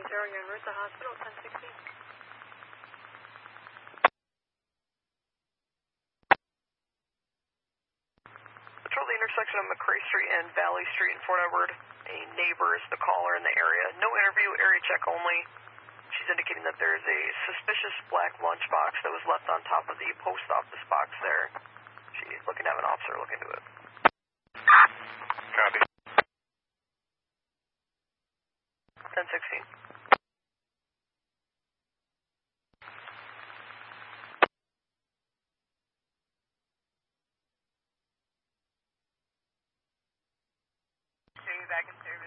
you're en route to hospital, 1016. Patrol the intersection of McCray Street and Valley Street in Fort Edward. A neighbor is the caller in the area. No interview, area check only. She's indicating that there is a suspicious black lunchbox that was left on top of the post office box there. She's looking to have an officer look into it. Copy. 1016. Show you back in 2.